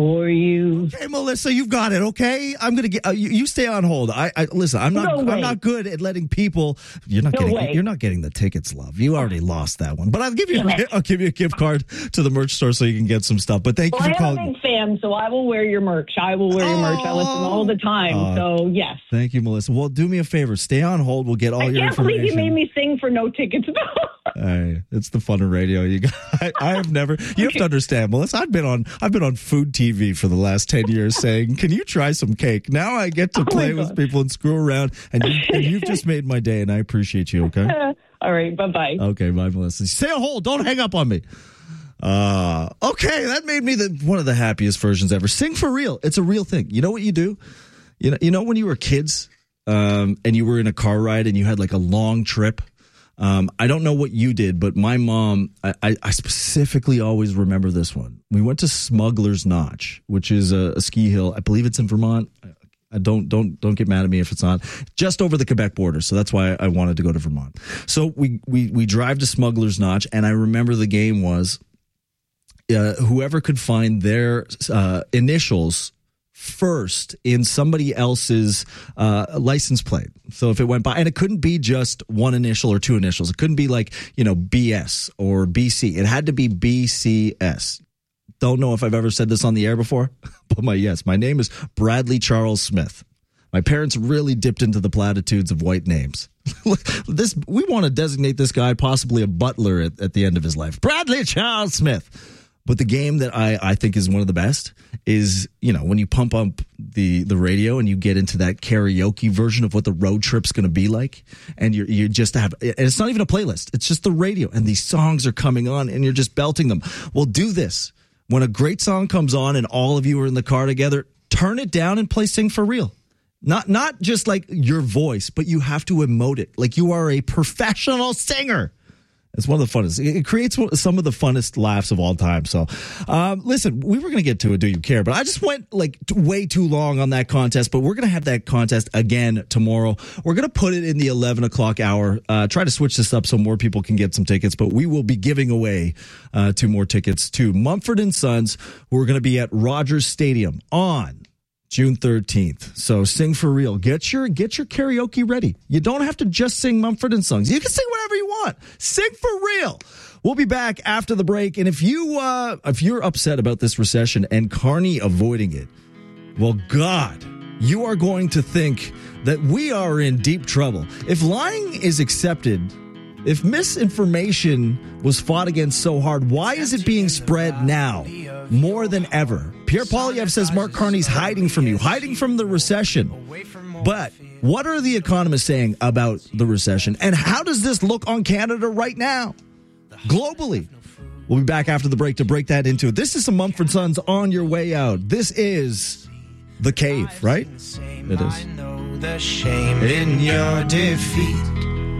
for you. Hey, Melissa, you've got it. Okay, I'm gonna get you. Stay on hold. I listen. I'm not good at letting people. You're not getting the tickets, love. You already lost that one. But I'll give you a gift card to the merch store so you can get some stuff. But thank you for calling. I'm a big fan, so I will wear your merch. I listen all the time. So yes. Thank you, Melissa. Well, do me a favor. Stay on hold. We'll get all your information. I can't believe you made me sing for no tickets. Hey, it's the fun of radio. I have never. You have to understand, Melissa. I've been on food TV for the last 10 years, saying, "Can you try some cake?" Now I get to play with people and screw around, and you've just made my day, and I appreciate you. Okay. All right. Bye. Okay. Bye, Melissa. Stay on hold. Don't hang up on me. Okay, that made me one of the happiest versions ever. Sing for real. It's a real thing. You know what you do? You know when you were kids, and you were in a car ride and you had like a long trip. I don't know what you did, but my mom, I specifically always remember this one. We went to Smuggler's Notch, which is a ski hill. I believe it's in Vermont. Don't get mad at me if it's not. Just over the Quebec border. So that's why I wanted to go to Vermont. So we drive to Smuggler's Notch, and I remember the game was whoever could find their initials first in somebody else's license plate. So if it went by, and it couldn't be just one initial or two initials. It couldn't be like, BS or BC. It had to be BCS. Don't know if I've ever said this on the air before, but my name is Bradley Charles Smith. My parents really dipped into the platitudes of white names. We want to designate this guy possibly a butler at the end of his life. Bradley Charles Smith. But the game that I think is one of the best is, when you pump up the radio and you get into that karaoke version of what the road trip's going to be like. And you just have, and it's not even a playlist. It's just the radio. And these songs are coming on and you're just belting them. Well, do this. When a great song comes on and all of you are in the car together, turn it down and play Sing for Real. Not just like your voice, but you have to emote it like you are a professional singer. It's one of the funnest. It creates some of the funnest laughs of all time. So, listen, we were going to get to a Do You Care, but I just went way too long on that contest, but we're going to have that contest again tomorrow. We're going to put it in the 11 o'clock hour, try to switch this up so more people can get some tickets, but we will be giving away 2 more tickets to Mumford & Sons, who are going to be at Rogers Stadium on June 13th. So Sing for Real. Get your karaoke ready. You don't have to just sing Mumford & Sons. You can sing whatever you want. Sing for real. We'll be back after the break. And if you're upset about this recession and Carney avoiding it, well, God, you are going to think that we are in deep trouble. If lying is accepted, if misinformation was fought against so hard, why is it being spread now more than ever? Pierre Poilievre says Mark Carney's hiding from you, hiding from the recession. But what are the economists saying about the recession? And how does this look on Canada right now, globally? We'll be back after the break to break that into it. This is some Mumford & Sons on your way out. This is The Cave, right? It is. I know the shame in your defeat.